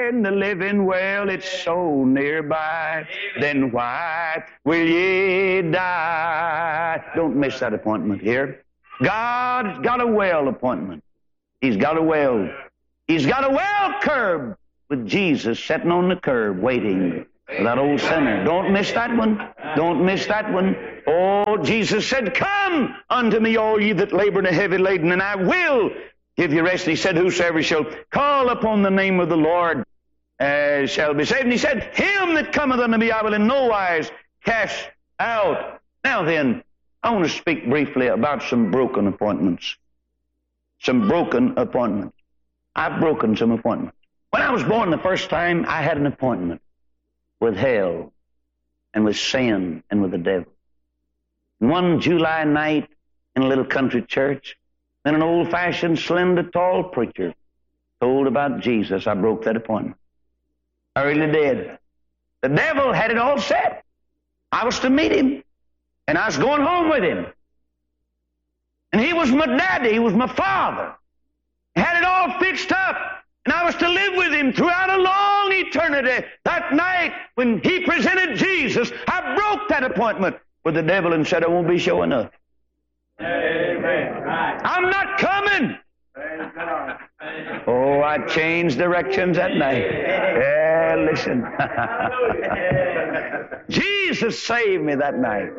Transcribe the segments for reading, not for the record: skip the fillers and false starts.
in the living, well, it's so nearby. Then why will ye die? Don't miss that appointment here. God's got a well appointment. He's got a well. He's got a well curb with Jesus sitting on the curb waiting for that old sinner. Don't miss that one. Don't miss that one. Oh, Jesus said, come unto me, all ye that labor and are heavy laden, and I will give you rest. And he said, whosoever shall call upon the name of the Lord shall be saved. And he said, him that cometh unto me I will in no wise cast out. Now then, I want to speak briefly about some broken appointments. Some broken appointments. I've broken some appointments. When I was born the first time, I had an appointment with hell and with sin and with the devil. And one July night in a little country church, then an old-fashioned, slender, tall preacher told about Jesus. I broke that appointment. I really did. The devil had it all set. I was to meet him, and I was going home with him. And he was my daddy. He was my father. He had it all fixed up, and I was to live with him throughout a long eternity. That night when he presented Jesus, I broke that appointment with the devil and said, I won't be showing up. Amen. I'm not coming. Oh, I changed directions that night. Yeah, listen. Jesus saved me that night.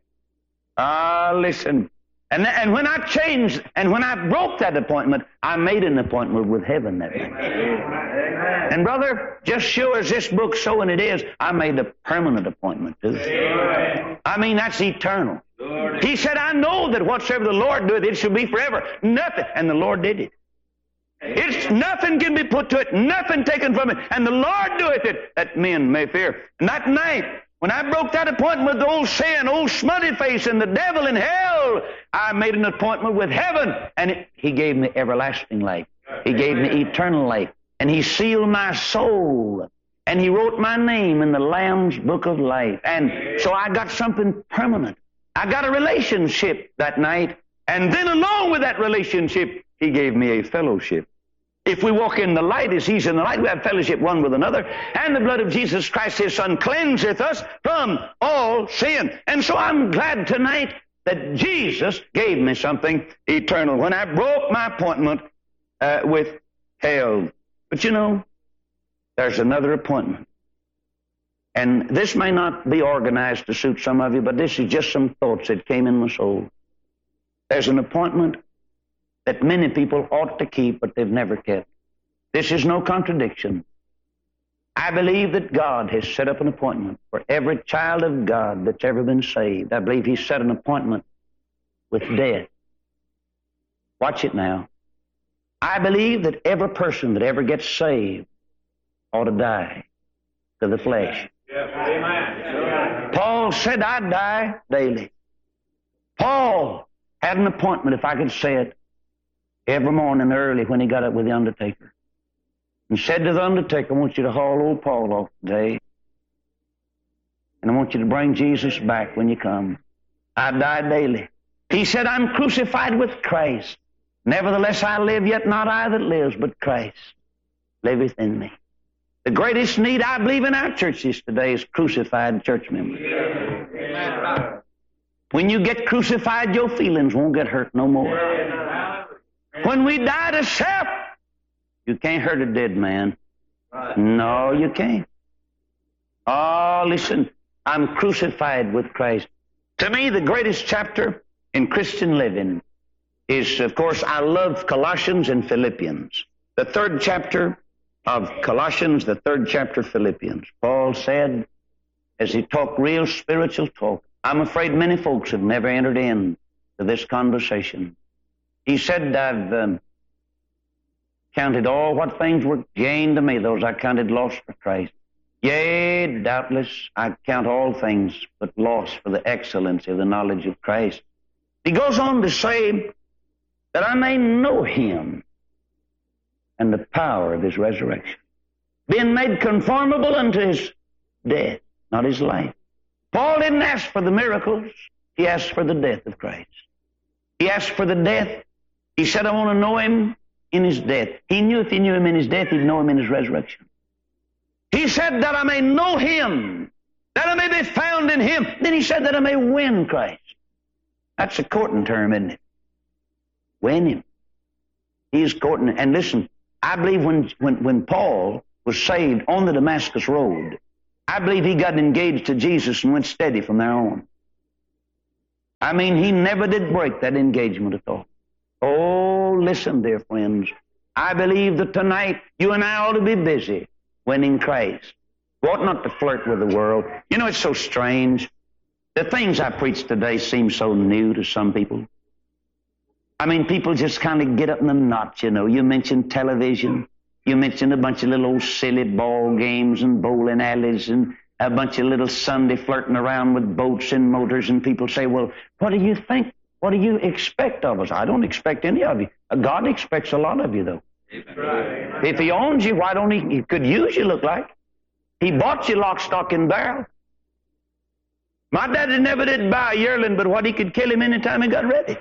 Listen. And when I changed, and when I broke that appointment, I made an appointment with heaven that night. And brother, just sure as this book's showing it is, I made a permanent appointment too. I mean, that's eternal. He said, I know that whatsoever the Lord doeth, it shall be forever. Nothing. And the Lord did it. It's nothing can be put to it, nothing taken from it. And the Lord doeth it, that men may fear. And that night, when I broke that appointment with old sin, old smutty face, and the devil in hell, I made an appointment with heaven. And he gave me everlasting life. He gave me eternal life. And he sealed my soul. And he wrote my name in the Lamb's book of life. And so I got something permanent. I got a relationship that night. And then along with that relationship, he gave me a fellowship. If we walk in the light as he's in the light, we have fellowship one with another. And the blood of Jesus Christ, his Son, cleanseth us from all sin. And so I'm glad tonight that Jesus gave me something eternal when I broke my appointment with hell. But you know, there's another appointment. And this may not be organized to suit some of you, but this is just some thoughts that came in my soul. There's an appointment that many people ought to keep, but they've never kept. This is no contradiction. I believe that God has set up an appointment for every child of God that's ever been saved. I believe he's set an appointment with death. Watch it now. I believe that every person that ever gets saved ought to die to the flesh. Yes. Paul said, I die daily. Paul had an appointment, if I could say it, every morning early when he got up with the undertaker. And said to the undertaker, I want you to haul old Paul off today. And I want you to bring Jesus back when you come. I die daily. He said, I'm crucified with Christ. Nevertheless I live, yet not I that lives, but Christ liveth in me. The greatest need I believe in our churches today is crucified church members. Amen. When you get crucified, your feelings won't get hurt no more. When we die to self, you can't hurt a dead man. No, you can't. Oh, listen, I'm crucified with Christ. To me, the greatest chapter in Christian living is, of course, I love Colossians and Philippians. The third chapter of Colossians, the third chapter of Philippians. Paul said, as he talked real spiritual talk, I'm afraid many folks have never entered in to this conversation. He said, I've counted all what things were gain to me, those I counted loss for Christ. Yea, doubtless, I count all things but loss for the excellency of the knowledge of Christ. He goes on to say that I may know him and the power of his resurrection, being made conformable unto his death, not his life. Paul didn't ask for the miracles. He asked for the death of Christ. He asked for the death. He said, I want to know him in his death. He knew if he knew him in his death, he'd know him in his resurrection. He said that I may know Him, that I may be found in Him. Then He said that I may win Christ. That's a courting term, isn't it? Win Him. He's courting. And listen, I believe when Paul was saved on the Damascus Road, I believe he got engaged to Jesus and went steady from there on. I mean, he never did break that engagement at all. Oh, listen, dear friends. I believe that tonight you and I ought to be busy winning Christ. We ought not to flirt with the world. You know, it's so strange. The things I preach today seem so new to some people. I mean, people just kind of get up in the knot, you know. You mention television. You mention a bunch of little old silly ball games and bowling alleys and a bunch of little Sunday flirting around with boats and motors, and people say, well, what do you think? What do you expect of us? I don't expect any of you. God expects a lot of you, though. Right. If He owns you, why don't He could use you, look like? He bought you lock, stock, and barrel. My daddy never did buy a yearling, but what he could kill him anytime he got ready.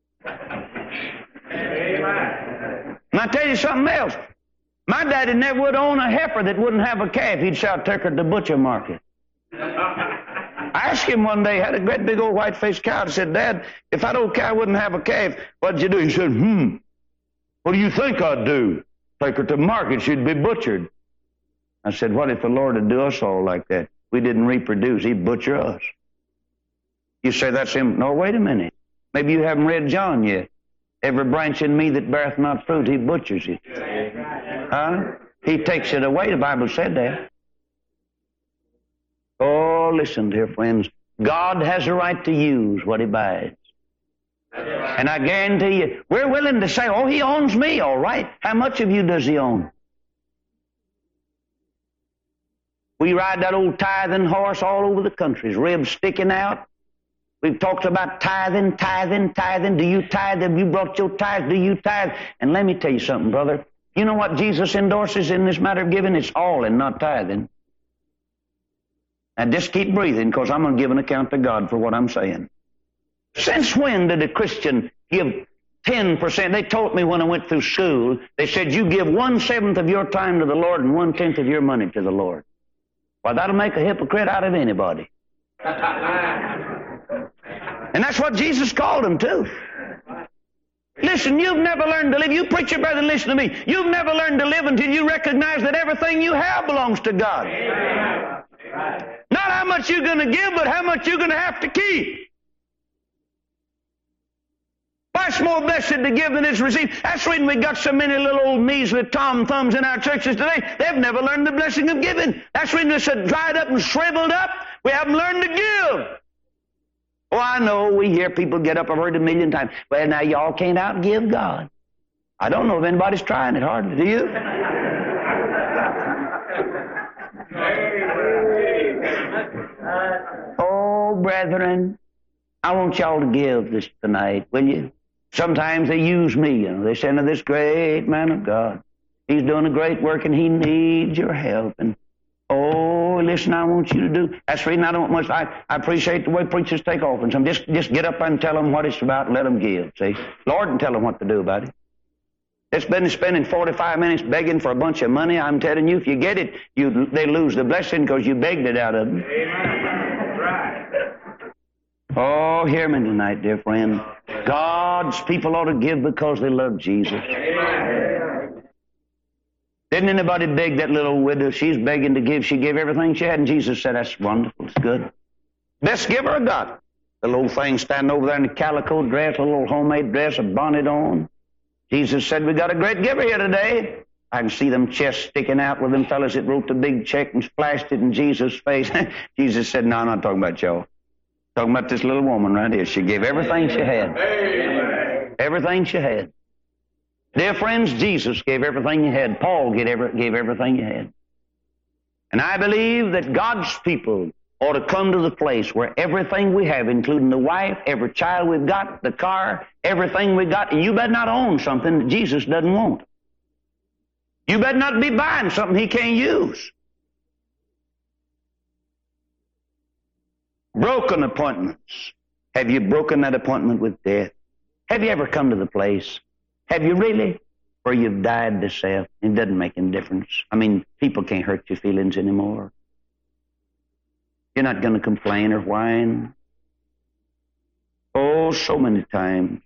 Amen. And I tell you something else. My daddy never would own a heifer that wouldn't have a calf. He'd shout, take her to the butcher market. I asked him one day, had a great big old white-faced cow. I said, Dad, if that old cow wouldn't have a calf, what'd you do? He said, what do you think I'd do? Take her to the market. She'd be butchered. I said, what if the Lord would do us all like that? We didn't reproduce. He'd butcher us. You say that's Him. No, wait a minute. Maybe you haven't read John yet. Every branch in me that beareth not fruit, He butchers it. Huh? He takes it away. The Bible said that. Oh, listen, dear friends. God has a right to use what He buys. And I guarantee you, we're willing to say, oh, He owns me, all right. How much of you does He own? We ride that old tithing horse all over the country, his ribs sticking out. We've talked about tithing. Do you tithe? Have you brought your tithe? Do you tithe? And let me tell you something, brother. You know what Jesus endorses in this matter of giving? It's all and not tithing. And just keep breathing, because I'm going to give an account to God for what I'm saying. Since when did a Christian give 10%? They taught me when I went through school, they said you give 1/7 of your time to the Lord and 1/10 of your money to the Lord. Well, that'll make a hypocrite out of anybody. And that's what Jesus called them to. Listen, you've never learned to live. You preacher brother, listen to me. You've never learned to live until you recognize that everything you have belongs to God. Amen. Not how much you're going to give, but how much you're going to have to keep. It's more blessed to give than is received. That's the reason we got so many little old measly tom thumbs in our churches today. They've never learned the blessing of giving. That's the reason they're so dried up and shriveled up. We haven't learned to give. Oh, I know. We hear people get up. I've heard it a million times. Well, now y'all can't outgive God. I don't know if anybody's trying it hardly. Do you? Oh, brethren, I want y'all to give this tonight, will you? Sometimes they use me, you know. They say, now this great man of God, he's doing a great work and he needs your help. And, oh, listen, I want you to do. That's the reason I don't much. I appreciate the way preachers take offerings. Just get up and tell them what it's about and let them give, see? Lord can tell them what to do about it. It's been spending 45 minutes begging for a bunch of money. I'm telling you, if you get it, they lose the blessing because you begged it out of them. Oh, hear me tonight, dear friend. God's people ought to give because they love Jesus. Didn't anybody beg that little widow? She's begging to give. She gave everything she had, and Jesus said, that's wonderful. It's good. Best giver I got. The little thing standing over there in a calico dress, a little homemade dress, a bonnet on. Jesus said, we got a great giver here today. I can see them chests sticking out with them fellas that wrote the big check and splashed it in Jesus' face. Jesus said, no, I'm not talking about y'all. Talking about this little woman right here. She gave everything she had. Amen. Everything she had. Dear friends, Jesus gave everything he had. Paul gave everything he had. And I believe that God's people ought to come to the place where everything we have, including the wife, every child we've got, the car, everything we got, and you better not own something that Jesus doesn't want. You better not be buying something he can't use. Broken appointments. Have you broken that appointment with death? Have you ever come to the place? Have you really? where you've died to self. It doesn't make any difference. I mean, people can't hurt your feelings anymore. You're not going to complain or whine. Oh, so many times,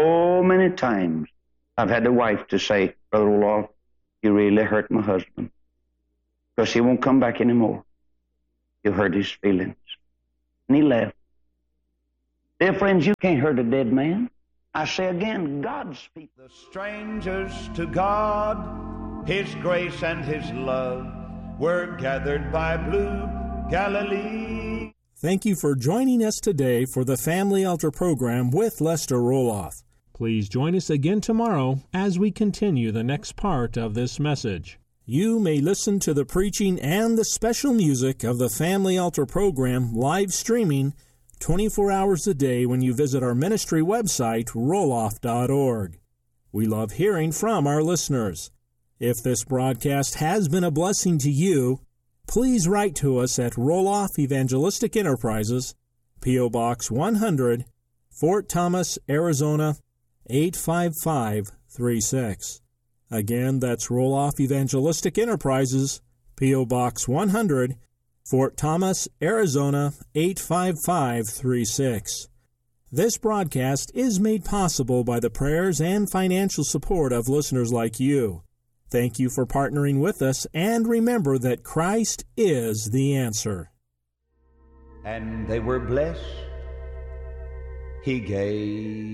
I've had the wife to say, Brother Olaf, you really hurt my husband, because he won't come back anymore. You hurt his feelings. And he left. Dear friends, you can't hurt a dead man. I say again, God's people. The strangers to God, His grace and His love were gathered by blue Galilee. Thank you for joining us today for the Family Altar program with Lester Roloff. Please join us again tomorrow as we continue the next part of this message. You may listen to the preaching and the special music of the Family Altar program live streaming 24 hours a day when you visit our ministry website, roloff.org. We love hearing from our listeners. If this broadcast has been a blessing to you, please write to us at Roloff Evangelistic Enterprises, P.O. Box 100, Fort Thomas, Arizona, 85536. Again, that's Roloff Evangelistic Enterprises, P.O. Box 100, Fort Thomas, Arizona, 85536. This broadcast is made possible by the prayers and financial support of listeners like you. Thank you for partnering with us, and remember that Christ is the answer. And they were blessed. He gave